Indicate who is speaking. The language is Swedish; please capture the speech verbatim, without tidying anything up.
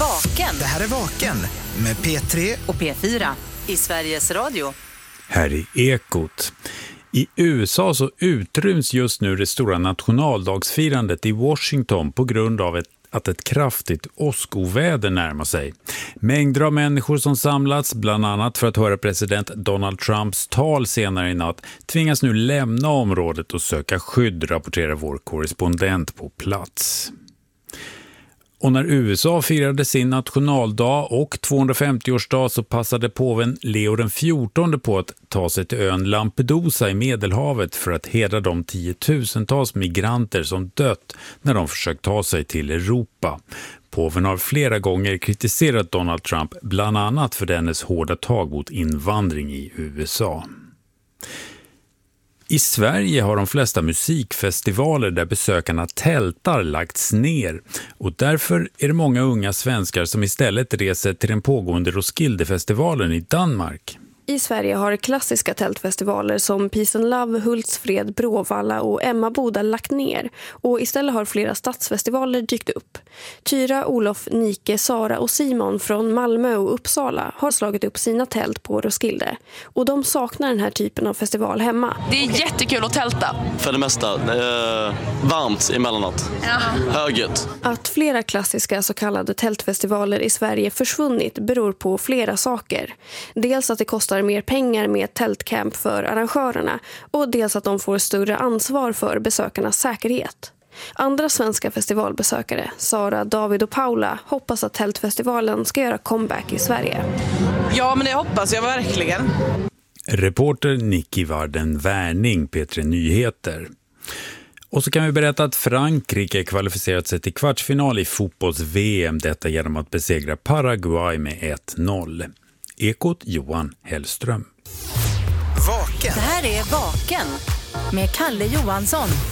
Speaker 1: Vaken.
Speaker 2: Det här är Vaken med P tre
Speaker 1: och P fyra i Sveriges Radio.
Speaker 3: Här i Ekot. I U S A så utryms just nu det stora nationaldagsfirandet i Washington på grund av ett att ett kraftigt åskoväder närmar sig. Mängder av människor som samlats, bland annat för att höra president Donald Trumps tal senare i natt, tvingas nu lämna området och söka skydd, rapporterar vår korrespondent på plats. Och när U S A firade sin nationaldag och tvåhundrafemtioårsdag så passade påven Leo den fjortonde på att ta sig till ön Lampedusa i Medelhavet för att hedra de tiotusentals migranter som dött när de försökt ta sig till Europa. Påven har flera gånger kritiserat Donald Trump, bland annat för dennes hårda tag mot invandring i U S A. I Sverige har de flesta musikfestivaler där besökarna tältar lagts ner och därför är det många unga svenskar som istället reser till den pågående Roskildefestivalen i Danmark.
Speaker 4: I Sverige har klassiska tältfestivaler som Peace and Love, Hultsfred, Bråvalla och Emmaboda lagt ner och istället har flera stadsfestivaler dykt upp. Tyra, Olof, Nike, Sara och Simon från Malmö och Uppsala har slagit upp sina tält på Roskilde och de saknar den här typen av festival hemma.
Speaker 5: Det är jättekul att tälta.
Speaker 6: För det mesta, det är varmt emellanåt. Ja. Högt.
Speaker 4: Att flera klassiska så kallade tältfestivaler i Sverige försvunnit beror på flera saker. Dels att det kostar mer pengar med ett tältcamp för arrangörerna och dels att de får större ansvar för besökarnas säkerhet. Andra svenska festivalbesökare, Sara, David och Paula, hoppas att tältfestivalen ska göra comeback i Sverige.
Speaker 5: Ja, men det hoppas jag verkligen.
Speaker 3: Reporter Nicky Varden Wärning, P tre Nyheter. Och så kan vi berätta att Frankrike kvalificerat sig till kvartsfinal i fotbolls-V M, detta genom att besegra Paraguay med ett noll. Ekot Johan Hellström.
Speaker 2: Vaken.
Speaker 1: Det här är Vaken med Kalle Johansson.